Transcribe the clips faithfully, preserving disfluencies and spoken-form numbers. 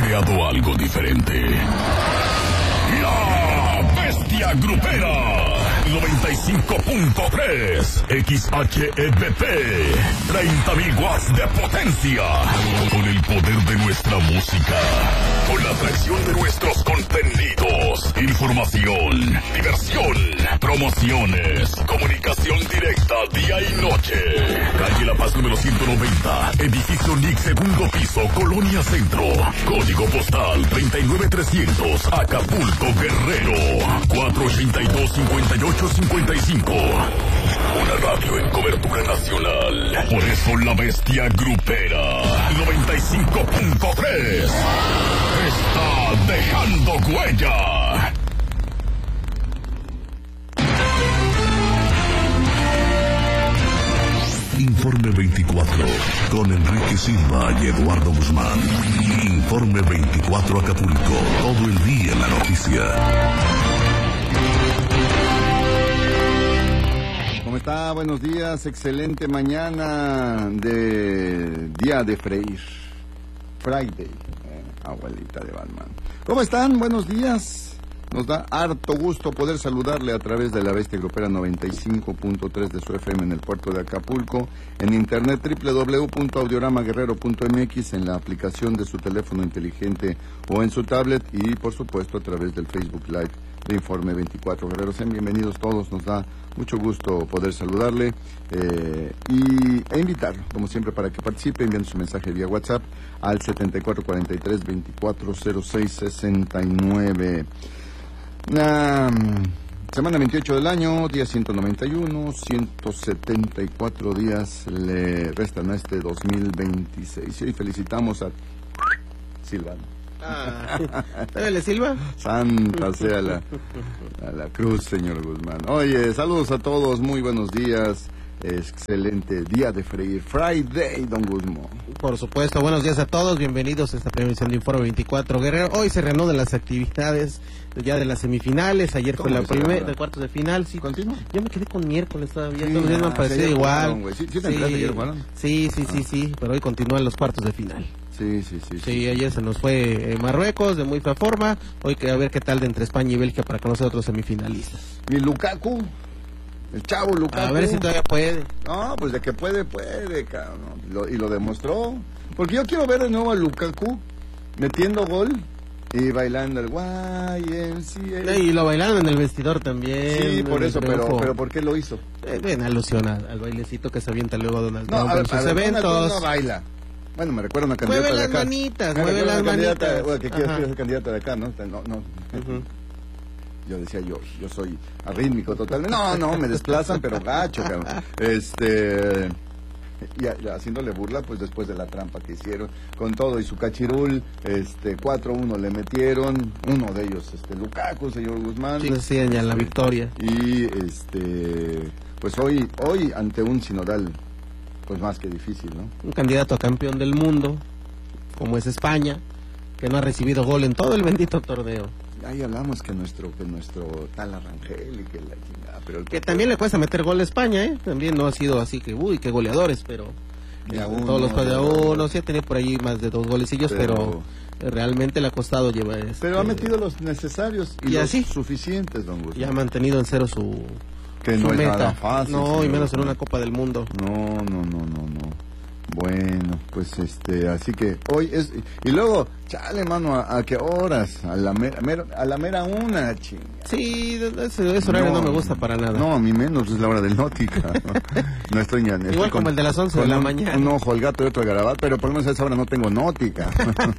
creado algo diferente. La Bestia Grupera noventa y cinco punto tres X H E B P, treinta mil watts de potencia, con el poder de nuestra música, con la atracción de nuestros contenidos, información, diversión, promociones, comunicación directa día y noche. Calle La Paz número ciento noventa, edificio N I C, segundo piso, Colonia Centro, código postal treinta y nueve trescientos, Acapulco, Guerrero, cuatro ochenta y dos, cincuenta y ocho cincuenta y cinco. Una radio en cobertura nacional. Por eso la Bestia Grupera noventa y cinco punto tres está dejando huella. Informe veinticuatro con Enrique Silva y Eduardo Guzmán. Informe veinticuatro Acapulco, todo el día en la noticia. ¿Cómo está? Buenos días, excelente mañana de día de freír. Friday, eh, abuelita de Batman. ¿Cómo están? Buenos días. Nos da harto gusto poder saludarle a través de la Bestia Grupera noventa y cinco punto tres de su F M en el puerto de Acapulco, en internet doble u doble u doble u punto audiorama guerrero punto m x, en la aplicación de su teléfono inteligente o en su tablet y por supuesto a través del Facebook Live de Informe veinticuatro Guerreros. Sean bienvenidos todos, nos da mucho gusto poder saludarle eh, y, e invitarlo, como siempre, para que participe enviando su mensaje vía WhatsApp al setenta y cuatro cuarenta y tres, veinticuatro cero seis sesenta y nueve. Nah, semana veintiocho del año, día ciento noventa y uno, ciento setenta y cuatro días le restan a este dos mil veintiséis. Y hoy felicitamos a Silvano. Ah, ¿le Silva? Santa sea la, a la cruz, señor Guzmán. Oye, saludos a todos, muy buenos días. Excelente día de freír. Friday, don Guzmán. Por supuesto, buenos días a todos, bienvenidos a esta primera edición de Informe veinticuatro Guerrero. Hoy se reanudan las actividades ya de las semifinales, ayer fue la primera de cuartos de final. Sí, ¿continúa? Yo me quedé con miércoles todavía, Sí, todos los días me ah, han parecido sí, igual. jugaron, ¿Sí, ¿Sí te enteraste que ayer jugaron? Sí, sí, sí, sí, pero hoy continúan los cuartos de final. Sí, sí, sí. Sí, sí. ayer se nos fue eh, Marruecos de muy fea forma, hoy que a ver qué tal de entre España y Bélgica para conocer a otros semifinalistas. ¿Y Lukaku? El chavo Lukaku. A ver si todavía puede. No, pues de que puede, puede, cabrón. Lo, y lo demostró. Porque yo quiero ver de nuevo a Lukaku metiendo gol y bailando el Y M C A. Y lo bailaron en el vestidor también. Sí, por eso, pero, triunfo. pero ¿por qué lo hizo? Eh, en alusión al, al bailecito que se avienta luego Donald No, Trump a ver, en sus a ver, eventos. Donald Trump no baila. Bueno, me recuerda una candidata Mueve de las acá. manitas, Me mueve recuerda las una candidata, manitas. bueno, que quiere Ajá. ser candidata de acá, ¿no? No, no. Uh-huh. Yo decía, yo yo soy arrítmico totalmente. No, no, me desplazan, pero gacho, cabrón. Este... Y, a- y haciéndole burla, pues después de la trampa que hicieron, con todo y su cachirul, este, cuatro uno le metieron, uno de ellos, este, Lukaku, señor Guzmán. Sí, decían ya la victoria. Y, este, pues hoy, hoy ante un sinodal, pues más que difícil, ¿no? Un candidato a campeón del mundo, como es España, que no ha recibido gol en todo el bendito torneo. Ahí hablamos que nuestro, que nuestro tal Arrangel y que la chingada, pero el Que también le cuesta meter gol a España, ¿eh? También no ha sido así que, uy, qué goleadores, pero... De a eh, uno, todos los de a de uno. uno, sí ha tenido por ahí más de dos golecillos, pero, Pero- realmente le ha costado llevar... Este, Pero ha metido los necesarios y, y los así. suficientes, don Guzmán. Y ha mantenido en cero su... Que su no es meta. nada fácil. No, y señor menos en Guzmán. una Copa del Mundo. No, no, no, no, no. Bueno, pues este, así que hoy es... Y luego, chale, mano, ¿a, a qué horas? A la mera, mera- a la mera una, chinga. Sí, ese, ese horario no, me gusta para nada. No, a mí menos, es la hora del Nótica. No, no estoy ni estoy Igual como el de las once de con la un- mañana. Un ojo al gato y otro al garabato, pero por lo menos a esa hora no tengo Nótica.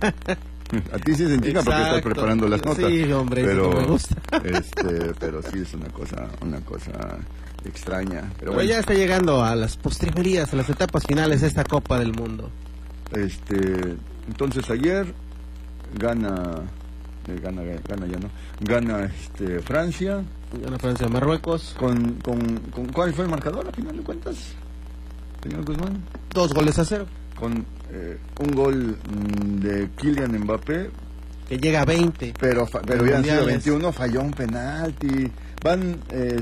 A ti sí se indica porque estás Exacto. preparando las notas. Sí, hombre, pero, sí, me gusta. Este, pero sí es una cosa, una cosa extraña. Pero Pero bueno, ya está llegando a las postrimerías, a las etapas finales de esta Copa del Mundo. este, entonces ayer gana, eh, gana, gana ya no, gana este Francia. Gana Francia, Marruecos. Con, con, con, ¿cuál fue el marcador a final de cuentas, señor Guzmán? Dos goles a cero. Con eh, un gol mm, de Kylian Mbappé que llega a veinte. Pero, pero hubieran sido veintiuno, falló un penalti. Van,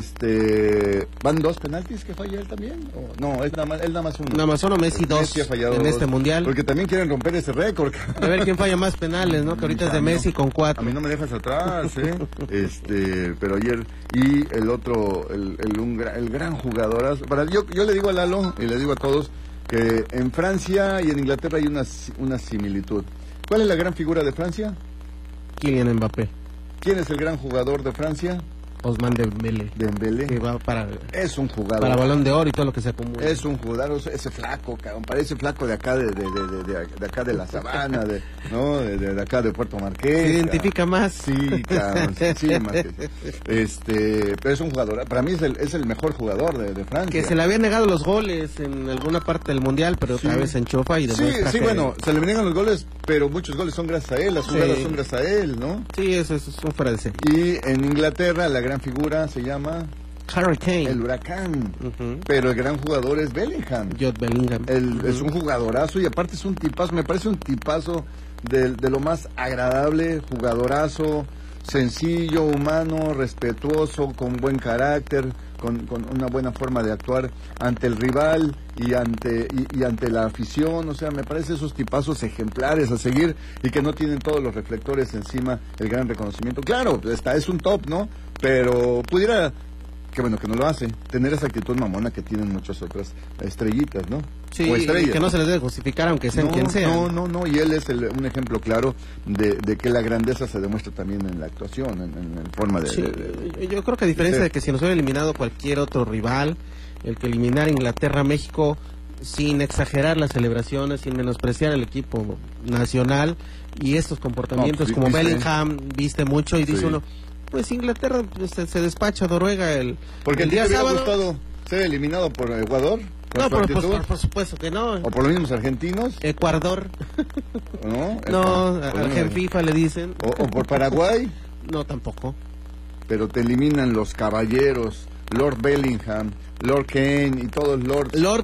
este, van dos penaltis que falla él también. ¿O? No, es nada más, él nada más uno. Nada más uno, Messi dos Messi ha fallado en dos, este mundial. Porque también quieren romper ese récord. A ver quién falla más penales, ¿no? Que ahorita es de Messi con cuatro. A mí no me dejas atrás, ¿eh? este, pero ayer y el otro, el, el, un, el gran jugador. Para yo, yo le digo a Lalo y le digo a todos que en Francia y en Inglaterra hay una, una similitud. ¿Cuál es la gran figura de Francia? Kylian Mbappé. ¿Quién es el gran jugador de Francia? Ousmane Dembélé. Dembélé. Que va para, es un jugador. Para Balón de Oro y todo lo que se acumula. Es un jugador, ese flaco, cabrón, parece flaco de acá de, de, de, de, de acá de la Sabana, de, ¿no? De, de acá de Puerto Marqués. Se identifica cabrón. más. Sí, cabrón, sí, sí, más que, este, pero es un jugador, para mí es el, es el mejor jugador de, de Francia. Que se le habían negado los goles en alguna parte del Mundial, pero otra sí. vez se enchufa y demuestra Sí, sí, que... bueno, se le niegan los goles, pero muchos goles son gracias a él, las jugadas sí. son gracias a él, ¿no? Sí, eso, eso es un fuera de serie. Y en Inglaterra la gran figura se llama Harry Kane, el huracán, uh-huh. pero el gran jugador es Bellingham. Jude Bellingham. El, uh-huh. Es un jugadorazo y aparte es un tipazo, me parece un tipazo de, de lo más agradable, jugadorazo, sencillo, humano, respetuoso, con buen carácter, con, con una buena forma de actuar ante el rival y ante y, y ante la afición. O sea, me parece esos tipazos ejemplares a seguir y que no tienen todos los reflectores encima, el gran reconocimiento. Claro, está, es un top, ¿no? Pero pudiera, que bueno que no lo hace, tener esa actitud mamona que tienen muchas otras estrellitas, ¿no? Sí, o estrellas, y que no se les debe justificar aunque sean no, quien sea. No, no, no, y él es el, un ejemplo claro de, de que la grandeza se demuestra también en la actuación, en, en, en forma de, sí, de, de... Yo creo que a diferencia de, de que si nos hubiera eliminado cualquier otro rival, el que eliminara Inglaterra, México, sin exagerar las celebraciones, sin menospreciar el equipo nacional y estos comportamientos no, pues, como viste, Bellingham, viste mucho y dice sí. uno... Pues Inglaterra pues, se, se despacha a Noruega el, Porque el día te sábado. Gustado ser eliminado por Ecuador? No, por, por, por, por supuesto que no. ¿O por los mismos argentinos? Ecuador. No, no Argen FIFA le dicen. ¿O, ¿O por Paraguay? No, tampoco. Pero te eliminan los caballeros, Lord Bellingham, Lord Kane y todos los Lords. Lord